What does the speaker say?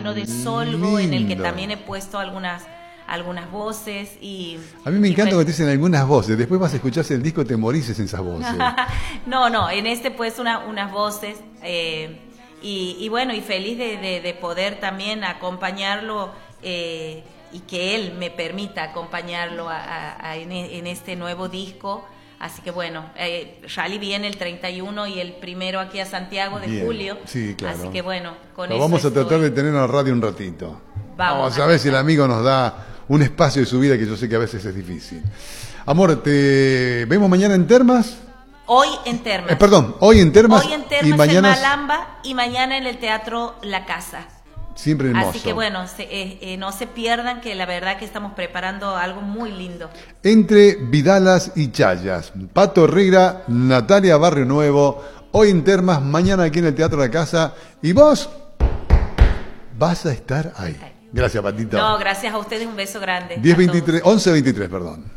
Camino del Solgo, en el que lindo. también he puesto algunas voces. A mí me encanta pues, cuando te dicen algunas voces, después vas a escucharse el disco, te morices en esas voces. No, en este pues unas voces, y bueno, y feliz de poder también acompañarlo, y que él me permita acompañarlo en este nuevo disco. Así que bueno, Rally viene el 31 y el primero aquí a Santiago de Bien, julio. sí, claro. Así que bueno, con Pero eso vamos a tratar estoy. de tener en la radio un ratito. Vamos a ver si el amigo nos da un espacio de su vida, que yo sé que a veces es difícil. Amor, te vemos mañana en Termas. Hoy en Termas. Perdón, hoy en Termas. Hoy en Termas, y mañana en Malamba, y mañana en el Teatro La Casa. siempre hermoso. Así que bueno, no se pierdan, que la verdad que estamos preparando algo muy lindo. Entre Vidalas y Chayas, Pato Herrera, Natalia Barrio Nuevo, hoy en Termas, mañana aquí en el Teatro La Casa. Y vos vas a estar ahí. Gracias, Patito. No, gracias a ustedes, un beso grande. 11:23, perdón.